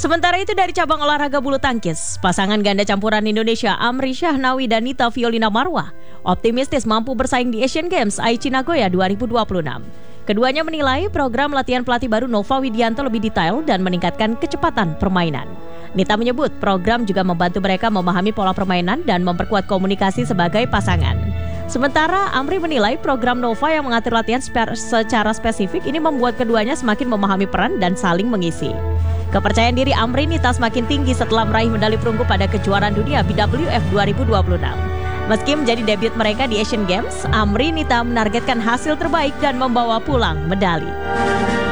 Sementara itu dari cabang olahraga bulu tangkis, pasangan ganda campuran Indonesia Amri Syahnawi dan Nita Violina Marwah optimistis mampu bersaing di Asian Games Aichi Nagoya 2026. Keduanya menilai program latihan pelatih baru Nova Widianto lebih detail dan meningkatkan kecepatan permainan. Nita menyebut program juga membantu mereka memahami pola permainan dan memperkuat komunikasi sebagai pasangan. Sementara Amri menilai program Nova yang mengatur latihan secara spesifik ini membuat keduanya semakin memahami peran dan saling mengisi. Kepercayaan diri Amri Nita semakin tinggi setelah meraih medali perunggu pada kejuaraan dunia BWF 2026. Meski menjadi debut mereka di Asian Games, Amri Nita menargetkan hasil terbaik dan membawa pulang medali.